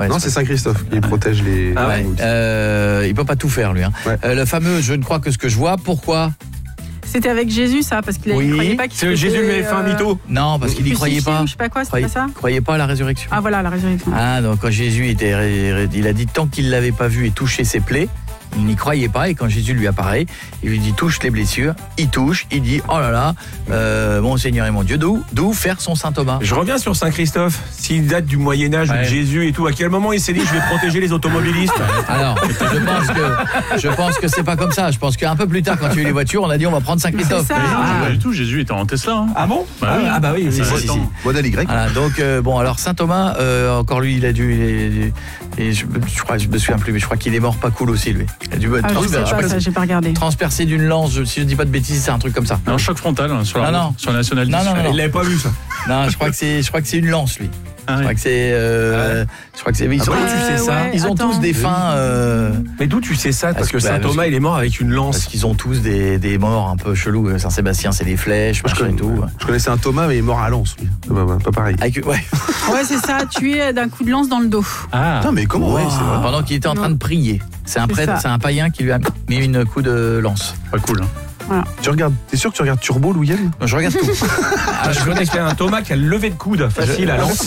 Ouais, non, c'est Saint-Christophe qui protège les... Ah ouais. Il peut pas tout faire, lui. Hein. Ouais. Le fameux « je ne crois que ce que je vois », pourquoi ? C'était avec Jésus, ça, parce qu'il Oui. ne croyait pas qu'il C'est Jésus lui avait fait un mytho. Non, parce qu'il n'y croyait crucifié pas. ou je sais pas quoi, c'était pas ça ? Croyait pas à la résurrection. Ah voilà, la résurrection. Ah, donc quand Jésus il a dit tant qu'il l'avait pas vu et touché ses plaies, il n'y croyait pas, et quand Jésus lui apparaît, il lui dit touche les blessures, il touche, il dit oh là là, mon Seigneur et mon Dieu, d'où faire son Saint Thomas. Je reviens sur Saint-Christophe. S'il date du Moyen-Âge ou de Jésus et tout, à quel moment il s'est dit je vais protéger les automobilistes? Alors, je pense que c'est pas comme ça. Je pense qu'un peu plus tard, quand il y a eu les voitures, on a dit on va prendre Saint-Christophe. C'est ça. Pas du tout, Jésus était en Tesla. Hein. Ah bon? Bah oui. Ah bah oui, Ça si, reste si, en- si. Modèle Y. Voilà, donc bon, alors Saint Thomas, encore lui, il a dû, et je crois, je me souviens plus, mais je crois qu'il est mort pas cool aussi, lui. Il a dû Ah, je sais pas, ça, j'ai pas regardé. transpercé d'une lance, si je dis pas de bêtises, c'est un truc comme ça. Un choc frontal hein, sur la Non, route, non. sur la nationale 10. Non, non, non. Il l'avait pas vu ça. Non, je crois que c'est une lance, lui. Ah, Je crois oui. que c'est, je crois que c'est. Ils Ah sont- bon, tu sais ça ouais, ils ont attends. tous des fins. Mais d'où tu sais ça? Parce que Bah, Saint Thomas, il est mort avec une Parce lance. qu'ils ont tous des morts un peu chelous. Saint-Sébastien, c'est des flèches, machin et tout. Je connaissais un Thomas, mais il est mort à Lens, lui. Pas pareil. Avec, ouais. Ouais, c'est ça, tué d'un coup de lance dans le dos. Ah. Putain, mais comment? Ouais, c'est vrai. Pendant qu'il était en train de prier. C'est un C'est prêtre, ça. c'est un païen qui lui a mis une coup de lance. Pas cool. Hein. T'es sûr que tu regardes Turbo, Louis-Yann? Je regarde tout. Ah, je connais qu'il y a un Thomas qui a levé de coude facile à lance.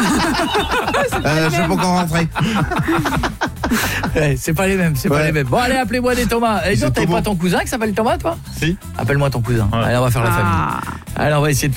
Je sais pas encore rentrer. Ouais, c'est pas les mêmes, c'est pas Ouais. les mêmes. Bon, allez, appelez-moi des Thomas. Et c'est toi, t'avais Thomas. pas ton cousin qui s'appelle Thomas, toi? Si. Appelle-moi ton cousin. Ouais. Allez, on va faire la famille. Ah. Allez, on va essayer de